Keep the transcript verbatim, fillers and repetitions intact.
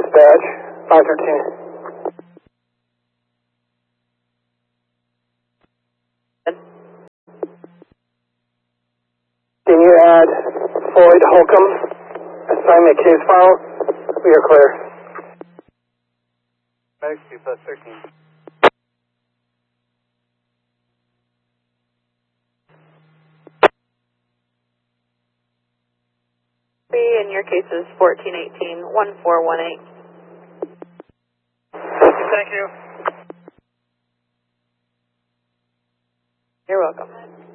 dispatch, five thirteen. Can you add Floyd Holcomb, assignment case file? We are clear. Medic two plus thirteen. In your case is fourteen eighteen, one four one eight. Thank you. You're welcome.